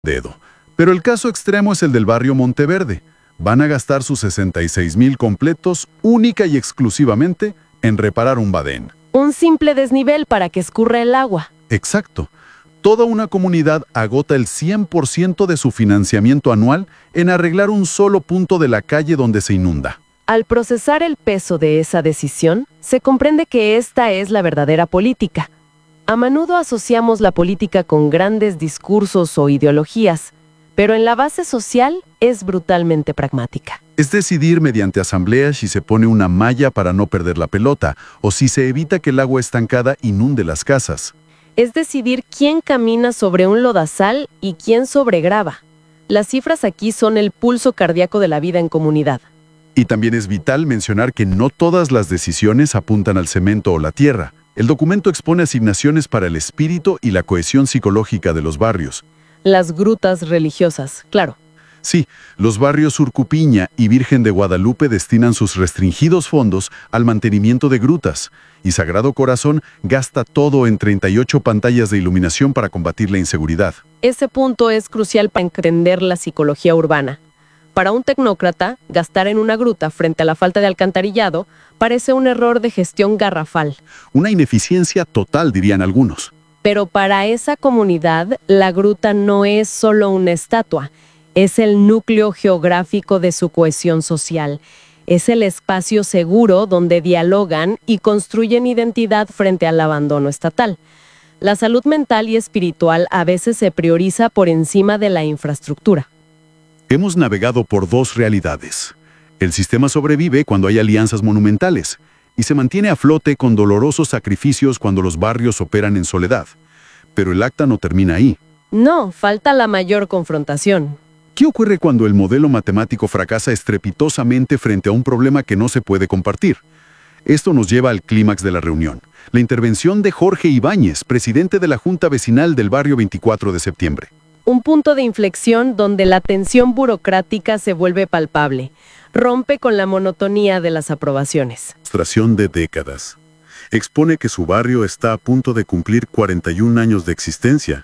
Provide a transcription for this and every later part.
dedo. Pero el caso extremo es el del barrio Monteverde. Van a gastar sus 66,000 completos única y exclusivamente en reparar un badén. Un simple desnivel para que escurra el agua. Exacto. Toda una comunidad agota el 100% de su financiamiento anual en arreglar un solo punto de la calle donde se inunda. Al procesar el peso de esa decisión, se comprende que esta es la verdadera política. A menudo asociamos la política con grandes discursos o ideologías, pero en la base social es brutalmente pragmática. Es decidir mediante asambleas si se pone una malla para no perder la pelota o si se evita que el agua estancada inunde las casas. Es decidir quién camina sobre un lodazal y quién sobre grava. Las cifras aquí son el pulso cardíaco de la vida en comunidad. Y también es vital mencionar que no todas las decisiones apuntan al cemento o la tierra. El documento expone asignaciones para el espíritu y la cohesión psicológica de los barrios. Las grutas religiosas, claro. Sí, los barrios Urcupiña y Virgen de Guadalupe destinan sus restringidos fondos al mantenimiento de grutas, y Sagrado Corazón gasta todo en 38 pantallas de iluminación para combatir la inseguridad. Ese punto es crucial para entender la psicología urbana. Para un tecnócrata, gastar en una gruta frente a la falta de alcantarillado parece un error de gestión garrafal. Una ineficiencia total, dirían algunos. Pero para esa comunidad, la gruta no es solo una estatua, es el núcleo geográfico de su cohesión social. Es el espacio seguro donde dialogan y construyen identidad frente al abandono estatal. La salud mental y espiritual a veces se prioriza por encima de la infraestructura. Hemos navegado por dos realidades. El sistema sobrevive cuando hay alianzas monumentales y se mantiene a flote con dolorosos sacrificios cuando los barrios operan en soledad. Pero el acta no termina ahí. No, falta la mayor confrontación. ¿Qué ocurre cuando el modelo matemático fracasa estrepitosamente frente a un problema que no se puede compartir? Esto nos lleva al clímax de la reunión. La intervención de Jorge Ibáñez, presidente de la Junta Vecinal del barrio 24 de septiembre. Un punto de inflexión donde la tensión burocrática se vuelve palpable. Rompe con la monotonía de las aprobaciones. Frustración de décadas. Expone que su barrio está a punto de cumplir 41 años de existencia,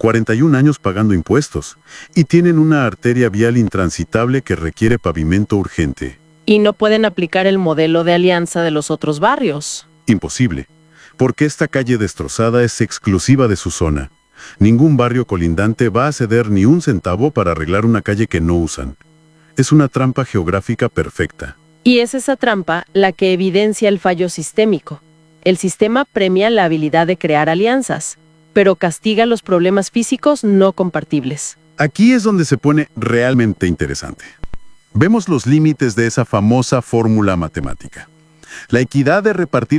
41 años pagando impuestos, y tienen una arteria vial intransitable que requiere pavimento urgente. Y no pueden aplicar el modelo de alianza de los otros barrios. Imposible, porque esta calle destrozada es exclusiva de su zona. Ningún barrio colindante va a ceder ni un centavo para arreglar una calle que no usan. Es una trampa geográfica perfecta. Y es esa trampa la que evidencia el fallo sistémico. El sistema premia la habilidad de crear alianzas, pero castiga los problemas físicos no compartibles. Aquí es donde se pone realmente interesante. Vemos los límites de esa famosa fórmula matemática. La equidad de repartir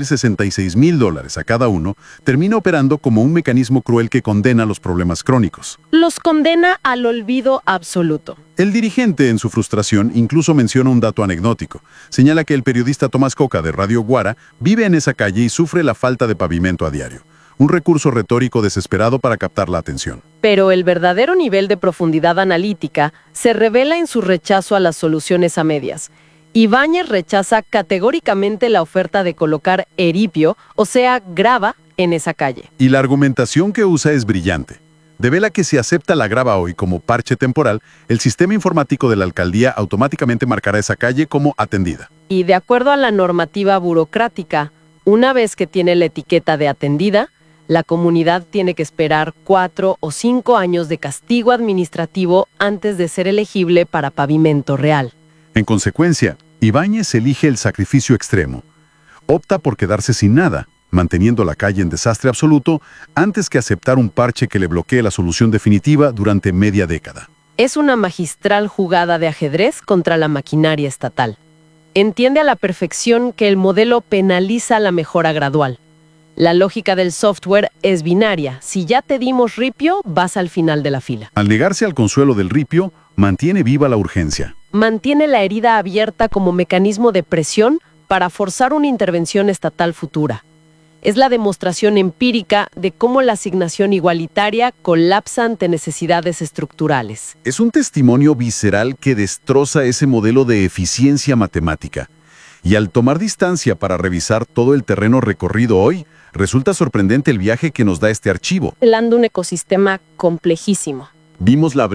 $66,000 a cada uno termina operando como un mecanismo cruel que condena los problemas crónicos. Los condena al olvido absoluto. El dirigente, en su frustración, incluso menciona un dato anecdótico. Señala que el periodista Tomás Coca, de Radio Guara, vive en esa calle y sufre la falta de pavimento a diario. Un recurso retórico desesperado para captar la atención. Pero el verdadero nivel de profundidad analítica se revela en su rechazo a las soluciones a medias. Ibáñez rechaza categóricamente la oferta de colocar eripio, o sea, grava, en esa calle. Y la argumentación que usa es brillante. Devela que si acepta la grava hoy como parche temporal, el sistema informático de la alcaldía automáticamente marcará esa calle como atendida. Y de acuerdo a la normativa burocrática, una vez que tiene la etiqueta de atendida, la comunidad tiene que esperar 4 o 5 años de castigo administrativo antes de ser elegible para pavimento real. En consecuencia, Ibáñez elige el sacrificio extremo. Opta por quedarse sin nada, manteniendo la calle en desastre absoluto, antes que aceptar un parche que le bloquee la solución definitiva durante media década. Es una magistral jugada de ajedrez contra la maquinaria estatal. Entiende a la perfección que el modelo penaliza la mejora gradual. La lógica del software es binaria. Si ya te dimos ripio, vas al final de la fila. Al negarse al consuelo del ripio, mantiene viva la urgencia. Mantiene la herida abierta como mecanismo de presión para forzar una intervención estatal futura. Es la demostración empírica de cómo la asignación igualitaria colapsa ante necesidades estructurales. Es un testimonio visceral que destroza ese modelo de eficiencia matemática. Y al tomar distancia para revisar todo el terreno recorrido hoy, resulta sorprendente el viaje que nos da este archivo. Helando un ecosistema complejísimo. Vimos la